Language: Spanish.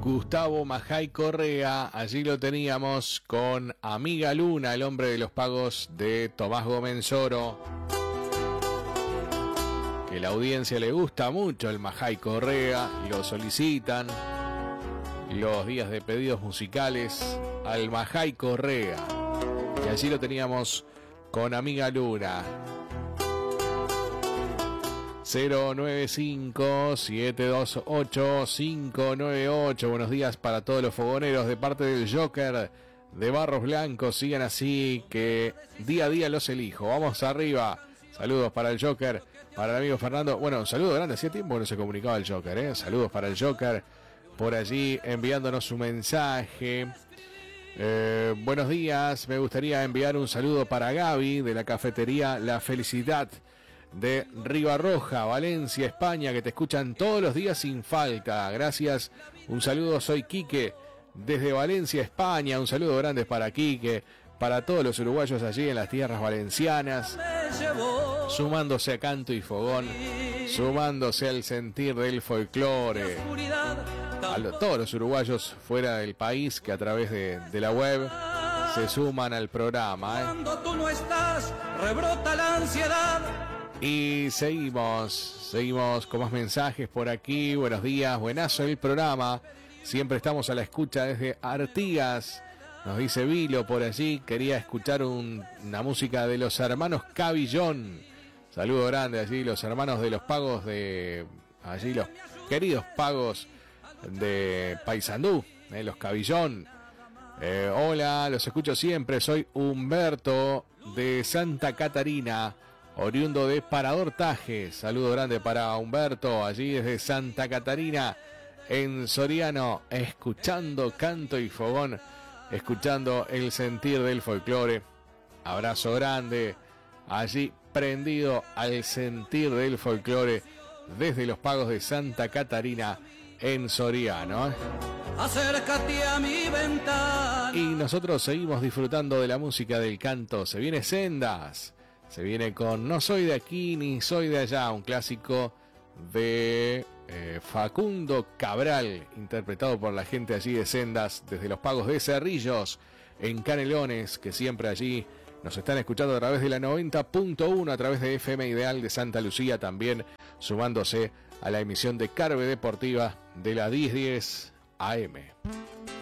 Gustavo Majay Correa. Allí lo teníamos con Amiga Luna, el hombre de los pagos de Tomás Gómez Oro. Que la audiencia le gusta mucho el Majay Correa, lo solicitan los días de pedidos musicales al Majay Correa. Y allí lo teníamos con Amiga Luna. 095-728-598. Buenos días para todos los fogoneros de parte del Joker de Barros Blancos. Sigan así, que día a día los elijo. Vamos arriba. Saludos para el Joker, para el amigo Fernando. Bueno, un saludo grande. Hacía tiempo que no se comunicaba el Joker, ¿eh? Saludos para el Joker por allí enviándonos su mensaje. Buenos días. Me gustaría enviar un saludo para Gaby de la cafetería La Felicidad de Ribarroja, Valencia, España, que te escuchan todos los días sin falta. Gracias. Un saludo, soy Quique desde Valencia, España. Un saludo grande para Quique, para todos los uruguayos allí en las tierras valencianas, sumándose a canto y fogón, sumándose al sentir del folclore. A todos los uruguayos fuera del país que a través de la web se suman al programa, Cuando tú no estás, rebrota la ansiedad. Y seguimos con más mensajes por aquí. Buenos días, buenazo el programa. Siempre estamos a la escucha desde Artigas. Nos dice Vilo por allí. Quería escuchar una música de los hermanos Cabillón. Saludo grande allí, los hermanos de los pagos de... Allí los queridos pagos de Paysandú, los Cabillón. Hola, los escucho siempre. Soy Humberto de Santa Catarina, oriundo de Parador Taje. Saludo grande para Humberto, allí desde Santa Catarina, en Soriano, escuchando canto y fogón, escuchando el sentir del folclore. Abrazo grande, allí prendido al sentir del folclore, desde los pagos de Santa Catarina, en Soriano. Acércate a mi ventana. Y nosotros seguimos disfrutando de la música del canto. Se viene Sendas. Se viene con No soy de aquí ni soy de allá, un clásico de Facundo Cabral, interpretado por la gente allí de Sendas, desde los pagos de Cerrillos, en Canelones, que siempre allí nos están escuchando a través de la 90.1, a través de FM Ideal de Santa Lucía, también sumándose a la emisión de Carve Deportiva de la 1010 AM.